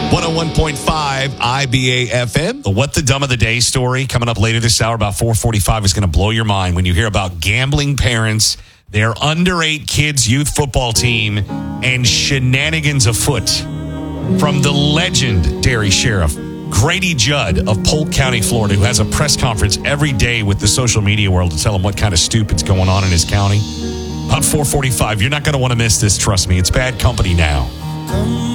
101.5 IBA FM. The What the Dumb of the Day story coming up later this hour about 4:45 is going to blow your mind when you hear about gambling parents, their under-8 kids youth football team, and shenanigans afoot. From the legendary sheriff, Grady Judd of Polk County, Florida, who has a press conference every day with the social media world to tell them what kind of stupid's going on in his county. About 4:45. You're not going to want to miss this, trust me. It's bad company now.